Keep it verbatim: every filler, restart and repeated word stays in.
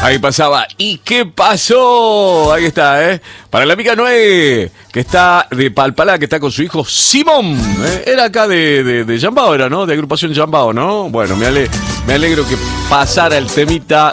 Ahí pasaba. ¿Y qué pasó? Ahí está, ¿eh? Para la amiga Noé, que está de Palpalá, que está con su hijo Simón. ¿eh? Era acá de, de, de Yambao, era, ¿no? De agrupación Yambao, ¿no? Bueno, me, ale, me alegro que pasara el temita